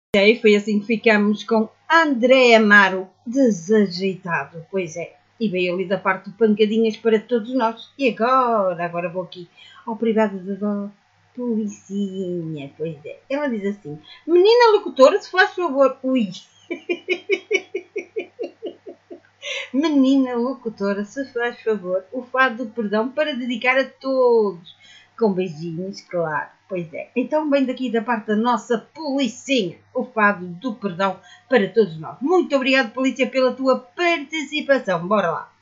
E foi assim que ficamos com André Amaro desajeitado. Pois é, e veio ali da parte do pancadinhas para todos nós. E agora vou aqui ao privado da Policinha. Pois é, ela diz assim: menina locutora, se faz favor. Ui! Menina locutora, se faz favor, o fado do perdão para dedicar a todos. Com beijinhos, claro. Pois é. Então vem daqui da parte da nossa Policinha, o fado do perdão para todos nós. Muito obrigado, Polícia, pela tua participação. Bora lá.